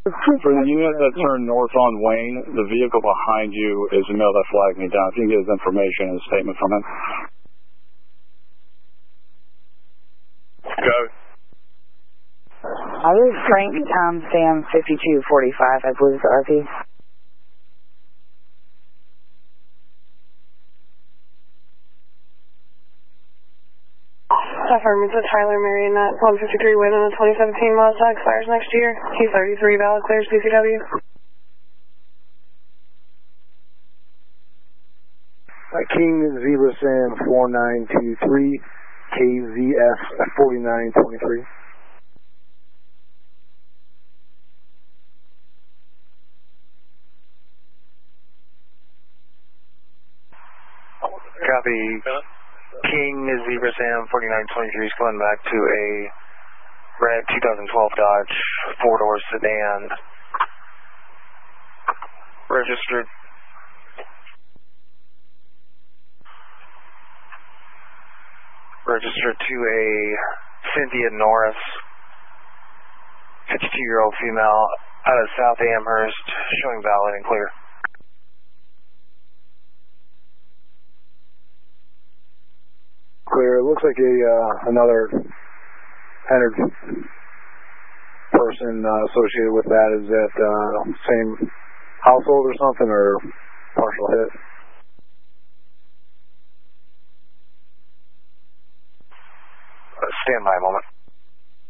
For the unit that turned north on Wayne, the vehicle behind you is the male that flagged me down. If you can get his information and a statement from him. Go. I was Frank Tom Sam 5245. I believe it's RP. Affirmative to Tyler Marionette, 153 Win in the 2017 Mazda expires next year. T33 valid, clears PCW. King Zebra Sam 4923, KZF 4923. Copy. King Zebra Sam 4923 is going back to a red 2012 Dodge 4-door sedan. Registered. Registered to a Cynthia Norris, 52-year-old female, out of South Amherst, showing valid and clear. Clear. It looks like another entered person associated with that. Is that same household or something, or partial hit? Stand by a moment.